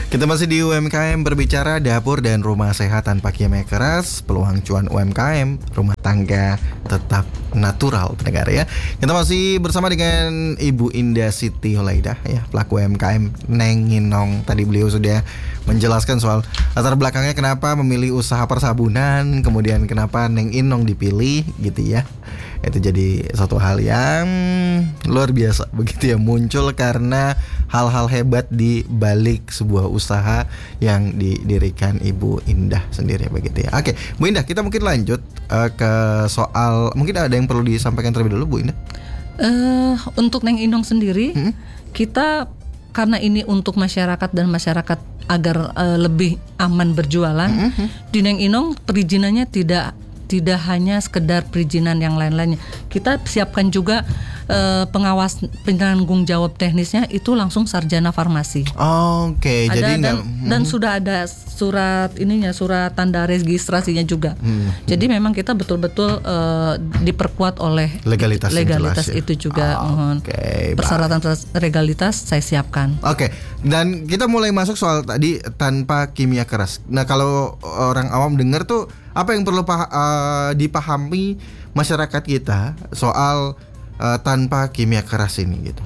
Kita masih di UMKM berbicara dapur dan rumah sehat tanpa kimia keras, peluang cuan UMKM, rumah tangga tetap natural, pendengar ya. Kita masih bersama dengan Ibu Indah Siti Hulaidah ya, pelaku UMKM Neng Inong. Tadi beliau sudah menjelaskan soal latar belakangnya kenapa memilih usaha persabunan, kemudian kenapa Neng Inong dipilih gitu ya. Itu jadi suatu hal yang luar biasa begitu ya, muncul karena hal-hal hebat di balik sebuah usaha yang didirikan Ibu Indah sendiri begitu ya. Oke, Bu Indah, kita mungkin lanjut ke soal, mungkin ada yang perlu disampaikan terlebih dulu Bu Indah. Untuk Neng Inong sendiri, kita karena ini untuk masyarakat dan masyarakat agar lebih aman berjualan, di Neng Inong perizinannya tidak hanya sekedar perizinan yang lain-lainnya. Kita siapkan juga pengawas penanggung jawab teknisnya itu langsung sarjana farmasi. Oke, jadi dan sudah ada surat tanda registrasinya juga. Jadi memang kita betul-betul diperkuat oleh legalitas itu juga. Persyaratan legalitas saya siapkan. Oke, dan kita mulai masuk soal tadi tanpa kimia keras. Nah, kalau orang awam dengar tuh apa yang perlu dipahami masyarakat kita soal tanpa kimia keras ini gitu?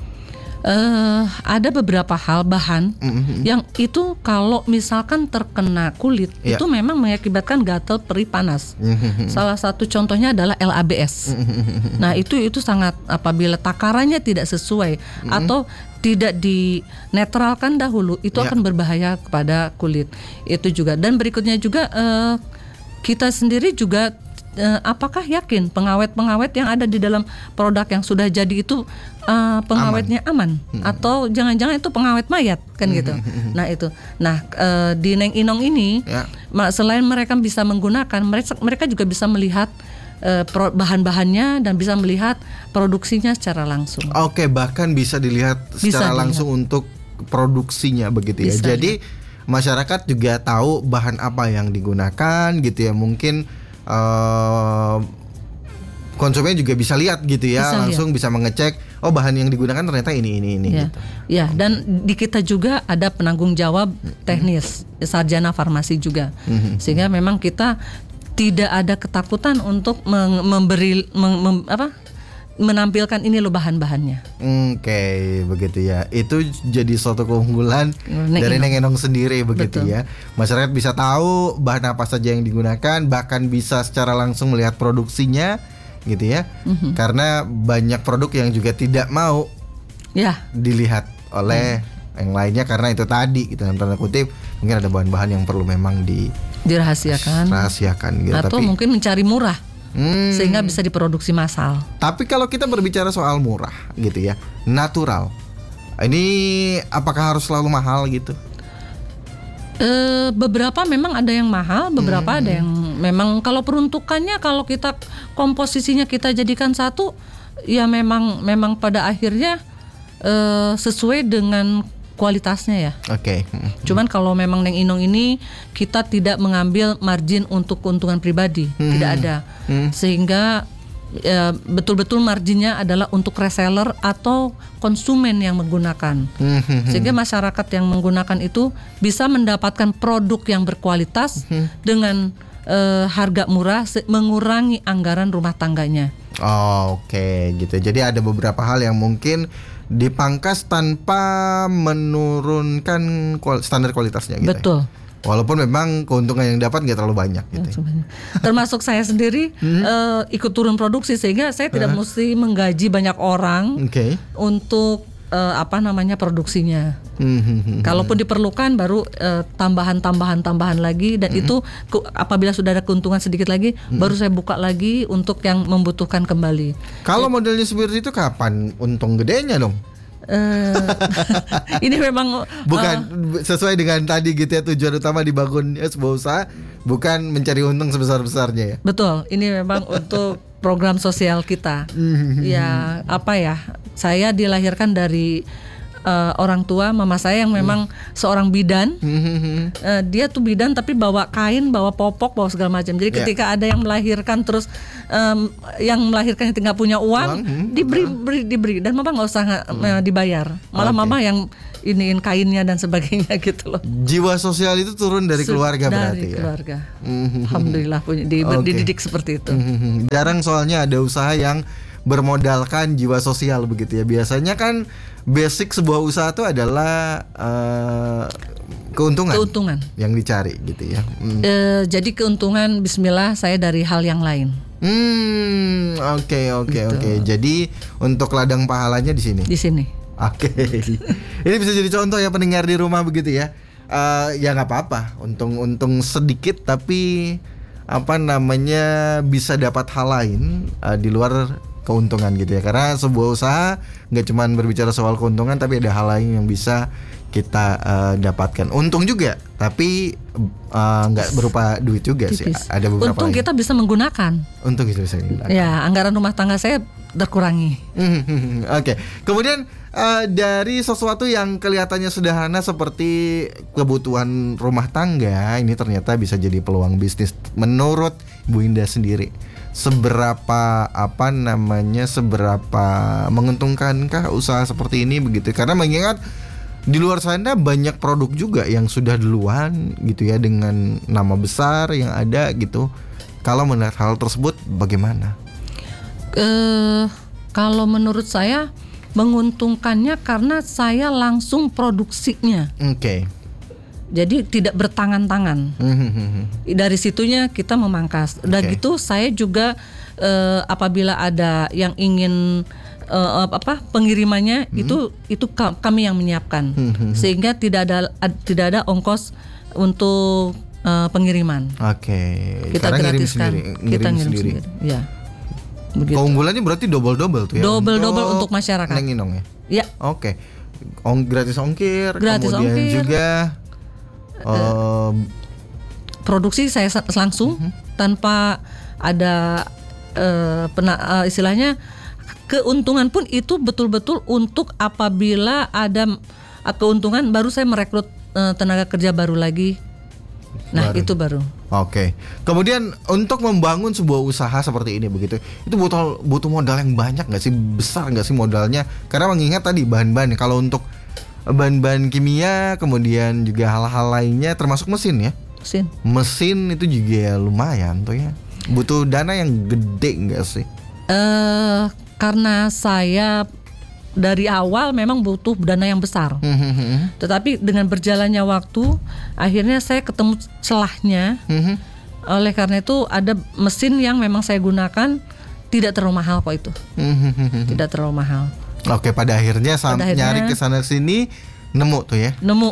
Ada beberapa hal bahan yang itu kalau misalkan terkena kulit itu memang mengakibatkan gatal, perih, panas. Salah satu contohnya adalah LABS. Nah itu sangat, apabila takarannya tidak sesuai atau tidak dinetralkan dahulu itu akan berbahaya kepada kulit. Itu juga, dan berikutnya juga kita sendiri juga apakah yakin pengawet-pengawet yang ada di dalam produk yang sudah jadi itu pengawetnya aman? Atau jangan-jangan itu pengawet mayat kan gitu. Nah itu. Di Neng Inong ini selain mereka bisa menggunakan, mereka juga bisa melihat bahan-bahannya dan bisa melihat produksinya secara langsung. Oke, bahkan bisa dilihat secara langsung untuk produksinya begitu ya. Jadi masyarakat juga tahu bahan apa yang digunakan gitu ya. Mungkin konsumen juga bisa lihat gitu ya, langsung bisa mengecek bahan yang digunakan ternyata ini gitu. Ya, dan di kita juga ada penanggung jawab teknis, sarjana farmasi juga. Sehingga memang kita tidak ada ketakutan untuk menampilkan ini loh bahan-bahannya. Oke, begitu ya. Itu jadi suatu keunggulan dari Neng Inong sendiri begitu. Betul. Ya. Masyarakat bisa tahu bahan apa saja yang digunakan, bahkan bisa secara langsung melihat produksinya gitu ya. Karena banyak produk yang juga tidak mau dilihat oleh yang lainnya karena itu tadi gitu, dalam tanda kutip mungkin ada bahan-bahan yang perlu memang dirahasiakan gitu. Atau mungkin mencari murah. Sehingga bisa diproduksi massal. Tapi kalau kita berbicara soal murah gitu ya, natural, ini apakah harus selalu mahal gitu? Beberapa memang ada yang mahal, beberapa ada yang memang kalau peruntukannya, kalau kita komposisinya kita jadikan satu, ya memang pada akhirnya sesuai dengan kualitasnya ya. Oke. Cuman kalau memang Neng Inong ini kita tidak mengambil margin untuk keuntungan pribadi, tidak ada. Sehingga betul-betul marginnya adalah untuk reseller atau konsumen yang menggunakan. Sehingga masyarakat yang menggunakan itu bisa mendapatkan produk yang berkualitas dengan harga murah, mengurangi anggaran rumah tangganya. Oke, gitu. Jadi ada beberapa hal yang mungkin dipangkas tanpa menurunkan standar kualitasnya gitu. Betul. Ya? Walaupun memang keuntungan yang dapat nggak terlalu banyak gitu. Termasuk saya sendiri ikut turun produksi sehingga saya tidak mesti menggaji banyak orang untuk produksinya. Kalaupun diperlukan baru tambahan lagi, dan itu apabila sudah ada keuntungan sedikit lagi baru saya buka lagi untuk yang membutuhkan kembali. Kalau modelnya seperti itu kapan untung gedenya dong? Ini memang bukan sesuai dengan tadi gitu ya, tujuan utama dibangun sebuah usaha bukan mencari untung sebesar-besarnya ya. Betul, ini memang untuk program sosial kita. Ya saya dilahirkan dari orang tua mama saya yang memang seorang bidan. Dia tuh bidan tapi bawa kain, bawa popok, bawa segala macam. Jadi ketika ada yang melahirkan terus yang melahirkan nggak punya uang, diberi dan mama nggak usah dibayar. Malah mama yang iniin kainnya dan sebagainya gitu loh. Jiwa sosial itu turun dari keluarga berarti dari ya. keluarga. Alhamdulillah dididik seperti itu. Jarang soalnya ada usaha yang bermodalkan jiwa sosial begitu ya. Biasanya kan basic sebuah usaha itu adalah keuntungan yang dicari gitu ya. Jadi keuntungan bismillah saya dari hal yang lain. Oke. Gitu. Jadi untuk ladang pahalanya di sini. Di sini. Oke. Ini bisa jadi contoh ya pendengar di rumah begitu ya. Ya nggak apa-apa. Untung sedikit tapi bisa dapat hal lain di luar keuntungan gitu ya. Karena sebuah usaha nggak cuma berbicara soal keuntungan tapi ada hal lain yang bisa kita dapatkan. Untung juga, tapi nggak berupa duit juga sih. Ada beberapa. Untung kita bisa menggunakan. Untung kita bisa menggunakan. Ya, anggaran rumah tangga saya terkurangi. Oke. Kemudian dari sesuatu yang kelihatannya sederhana seperti kebutuhan rumah tangga, ini ternyata bisa jadi peluang bisnis. Menurut Bu Indah sendiri, seberapa menguntungkankah usaha seperti ini begitu? Karena mengingat di luar sana banyak produk juga yang sudah duluan gitu ya dengan nama besar yang ada gitu. Kalau melihat hal tersebut bagaimana? Kalau menurut saya menguntungkannya karena saya langsung produksinya. Oke. Jadi tidak bertangan-tangan. Dari situnya kita memangkas. Udah gitu saya juga apabila ada yang ingin pengirimannya itu kami yang menyiapkan sehingga tidak ada ongkos untuk pengiriman. Oke. Kita karena gratiskan. Kita ngirim sendiri. Ya. Begitu. Keunggulannya berarti double tuh ya. Double untuk masyarakat. Neng Inong ya. Ya. Oke. Gratis ongkir. Gratis kemudian ongkir. juga produksi saya langsung tanpa ada istilahnya keuntungan pun itu betul-betul untuk apabila ada keuntungan baru saya merekrut tenaga kerja baru lagi. Nah, itu baru. Oke. Kemudian untuk membangun sebuah usaha seperti ini begitu, itu butuh modal yang banyak nggak sih? Besar nggak sih modalnya? Karena mengingat tadi bahan-bahan, kalau untuk bahan-bahan kimia, kemudian juga hal-hal lainnya, termasuk mesin ya. Mesin itu juga ya lumayan tuh ya. Butuh dana yang gede nggak sih? Karena saya dari awal memang butuh dana yang besar. Tetapi dengan berjalannya waktu, akhirnya saya ketemu celahnya. Oleh karena itu ada mesin yang memang saya gunakan tidak terlalu mahal kok itu. Tidak terlalu mahal. Oke, pada akhirnya nyari ke sana sini nemu tuh ya. Nemu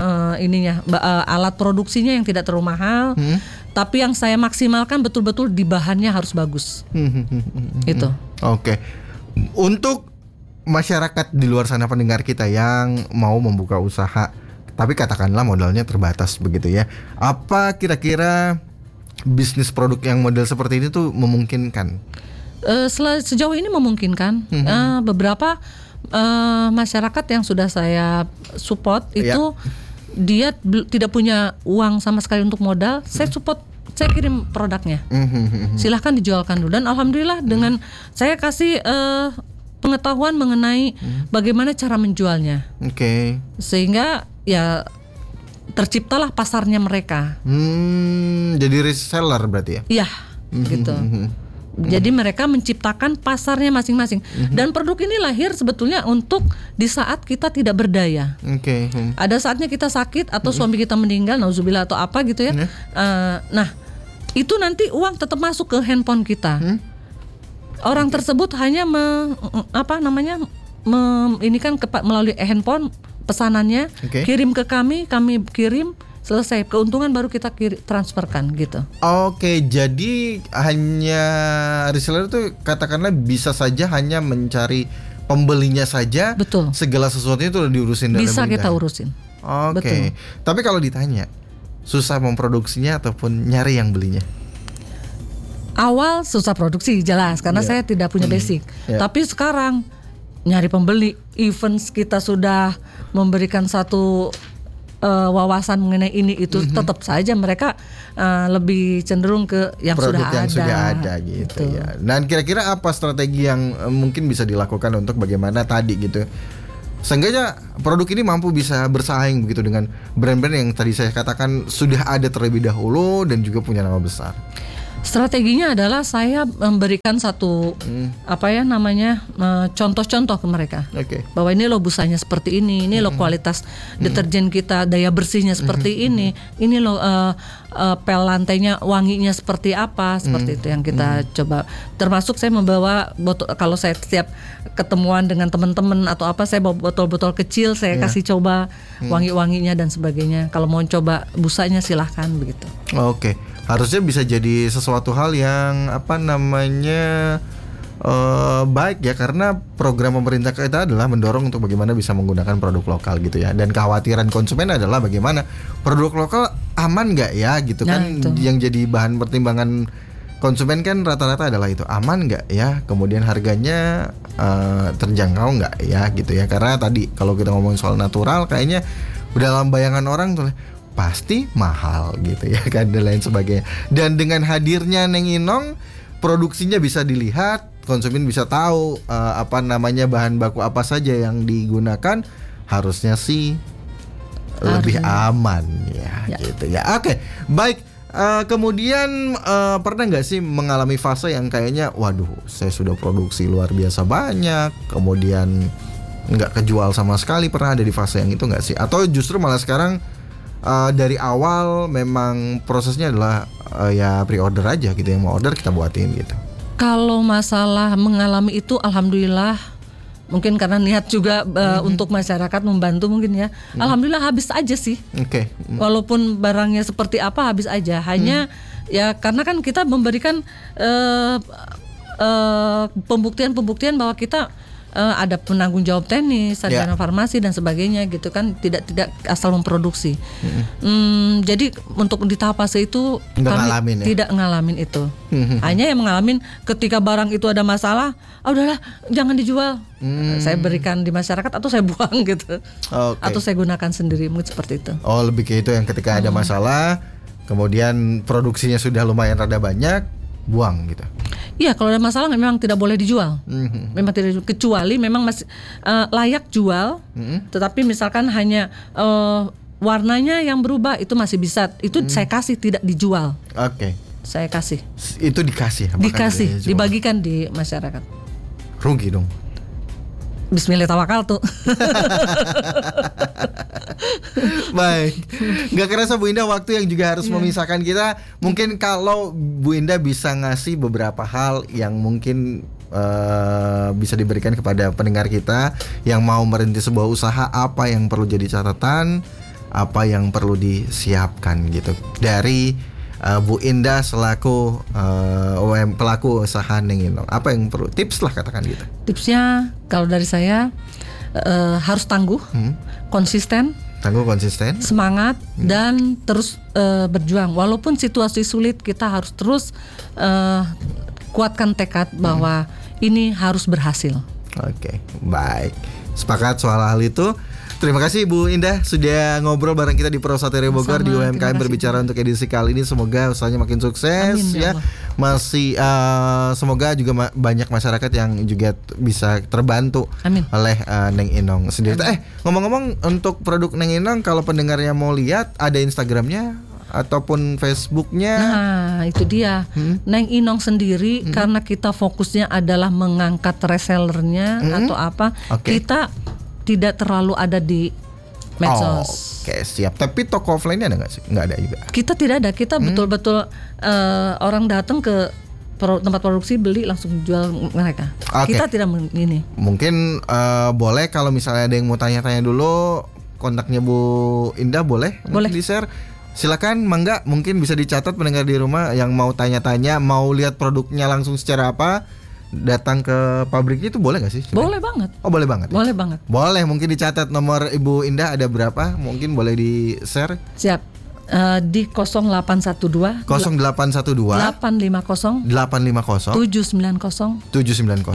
alat produksinya yang tidak terlalu mahal. Tapi yang saya maksimalkan betul-betul di bahannya harus bagus. Itu. Oke. Untuk masyarakat di luar sana pendengar kita yang mau membuka usaha, tapi katakanlah modalnya terbatas begitu ya. Apa kira-kira bisnis produk yang model seperti ini tuh memungkinkan? Sejauh ini memungkinkan. Beberapa masyarakat yang sudah saya support itu dia tidak punya uang sama sekali untuk modal. Saya support, saya kirim produknya. Silahkan dijualkan dulu. Dan alhamdulillah dengan saya kasih pengetahuan mengenai bagaimana cara menjualnya. Oke. Sehingga ya terciptalah pasarnya mereka. Jadi reseller berarti ya? Iya, gitu. Jadi mereka menciptakan pasarnya masing-masing. Dan produk ini lahir sebetulnya untuk di saat kita tidak berdaya. Ada saatnya kita sakit atau suami kita meninggal, nauzubillah atau apa gitu ya. Nah, itu nanti uang tetap masuk ke handphone kita. Orang tersebut hanya ini kan melalui handphone pesanannya, kirim ke kami kirim, selesai, keuntungan baru kita transferkan gitu. Oke, jadi hanya reseller itu katakanlah bisa saja hanya mencari pembelinya saja. Betul. Segala sesuatunya itu udah diurusin bisa kita urusin. Oke. Tapi kalau ditanya susah memproduksinya ataupun nyari yang belinya? Awal susah produksi jelas karena saya tidak punya basic. Tapi sekarang nyari pembeli, events kita sudah memberikan satu wawasan mengenai ini itu, tetap saja mereka lebih cenderung ke yang produk sudah sudah ada gitu ya. Dan kira-kira apa strategi yang mungkin bisa dilakukan untuk bagaimana tadi gitu seenggaknya produk ini mampu bisa bersaing begitu dengan brand-brand yang tadi saya katakan sudah ada terlebih dahulu dan juga punya nama besar. Strateginya adalah saya memberikan satu contoh-contoh ke mereka. Bahwa ini loh busanya seperti ini loh kualitas deterjen kita, daya bersihnya seperti ini loh pel lantainya wanginya seperti apa, seperti itu yang kita coba. Termasuk saya membawa botol, kalau saya setiap ketemuan dengan teman-teman atau apa, saya bawa botol-botol kecil, saya kasih coba wangi-wanginya dan sebagainya. Kalau mau coba busanya silahkan begitu. Harusnya bisa jadi sesuatu hal yang baik ya, karena program pemerintah kita adalah mendorong untuk bagaimana bisa menggunakan produk lokal gitu ya. Dan kekhawatiran konsumen adalah bagaimana produk lokal aman nggak ya gitu kan. Yang jadi bahan pertimbangan konsumen kan rata-rata adalah itu, aman nggak ya, kemudian harganya terjangkau nggak ya gitu ya. Karena tadi kalau kita ngomongin soal natural kayaknya udah dalam bayangan orang tuh pasti mahal gitu ya kan, dan lain sebagainya. Dan dengan hadirnya Neng Inong, produksinya bisa dilihat, konsumen bisa tahu bahan baku apa saja yang digunakan, harusnya sih lebih aman ya gitu ya. Baik. Kemudian pernah nggak sih mengalami fase yang kayaknya waduh saya sudah produksi luar biasa banyak, kemudian nggak kejual sama sekali? Pernah ada di fase yang itu nggak sih? Atau justru malah sekarang dari awal memang prosesnya adalah ya pre-order aja gitu, yang mau order kita buatin gitu? Kalau masalah mengalami itu alhamdulillah, mungkin karena niat juga untuk masyarakat membantu mungkin ya. Alhamdulillah habis aja sih. Walaupun barangnya seperti apa habis aja. Hanya ya karena kan kita memberikan pembuktian bahwa kita ada penanggung jawab teknis, sarjana farmasi dan sebagainya gitu kan, tidak asal memproduksi. Jadi untuk di tahap fase itu kami tidak ngalamin itu. Hanya yang mengalami ketika barang itu ada masalah, udahlah jangan dijual, saya berikan di masyarakat atau saya buang gitu, atau saya gunakan sendiri, mungkin seperti itu. Lebih ke itu, yang ketika ada masalah, kemudian produksinya sudah lumayan rada banyak, buang gitu. Iya, kalau ada masalah memang tidak boleh dijual. Memang tidak, kecuali memang masih layak jual. Tetapi misalkan hanya warnanya yang berubah, itu masih bisa. Itu saya kasih, tidak dijual. Saya kasih. Itu dikasih? Dikasih, dibagikan di masyarakat. Rugi dong. Bismillah tawakal tuh. Baik, nggak kerasa Bu Indah waktu yang juga harus memisahkan kita. Mungkin kalau Bu Indah bisa ngasih beberapa hal yang mungkin bisa diberikan kepada pendengar kita yang mau merintis sebuah usaha, apa yang perlu jadi catatan, apa yang perlu disiapkan gitu dari Bu Indah selaku pelaku usaha Neng Inong, apa yang perlu tips lah katakan gitu? Tipsnya kalau dari saya harus tangguh, konsisten, semangat dan terus berjuang. Walaupun situasi sulit, kita harus terus kuatkan tekad bahwa ini harus berhasil. Baik, sepakat soal hal itu. Terima kasih Bu Indah sudah ngobrol bareng kita di Prosateria Bogor di UMKM Berbicara untuk edisi kali ini. Semoga usahanya makin sukses. Amin, ya. Masih semoga juga banyak masyarakat yang juga bisa terbantu oleh Neng Inong sendiri. Ngomong-ngomong untuk produk Neng Inong, kalau pendengarnya mau lihat, ada Instagramnya ataupun Facebooknya? Nah itu dia, Neng Inong sendiri karena kita fokusnya adalah mengangkat resellernya atau apa, kita tidak terlalu ada di medsos. Siap. Tapi toko offline-nya ada nggak sih? Nggak ada juga. Kita tidak ada. Kita betul-betul orang datang ke tempat produksi, beli langsung jual mereka. Kita tidak ini. Mungkin boleh kalau misalnya ada yang mau tanya-tanya dulu, kontaknya Bu Indah boleh di-share. Silakan, mangga, mungkin bisa dicatat pendengar di rumah yang mau tanya-tanya, mau lihat produknya langsung secara apa, datang ke pabriknya itu boleh nggak sih? Boleh banget. Boleh banget. Boleh banget. Boleh, mungkin dicatat nomor Ibu Indah ada berapa? Mungkin boleh di-share. Siap. Di 0812 850 790 86.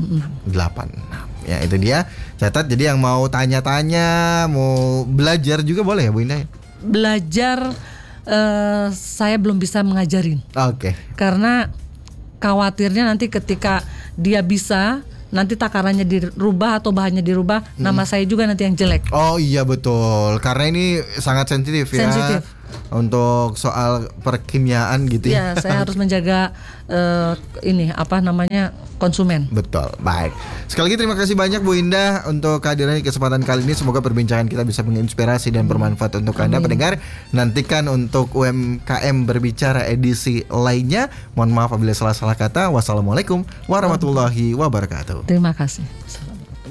Ya itu dia. Catat, jadi yang mau tanya-tanya, mau belajar juga boleh ya Bu Indah? Belajar saya belum bisa mengajarin. Karena khawatirnya nanti ketika dia bisa, nanti takarannya dirubah atau bahannya dirubah, nama saya juga nanti yang jelek. Oh iya betul, karena ini sangat sensitif ya. Sensitif. Untuk soal perkimiaan gitu ya. Ya, saya harus menjaga konsumen. Betul, baik. Sekali lagi terima kasih banyak Bu Indah untuk kehadiran di kesempatan kali ini. Semoga perbincangan kita bisa menginspirasi dan bermanfaat untuk Anda pendengar. Nantikan untuk UMKM Berbicara edisi lainnya. Mohon maaf apabila salah kata. Wassalamualaikum warahmatullahi wabarakatuh. Terima kasih.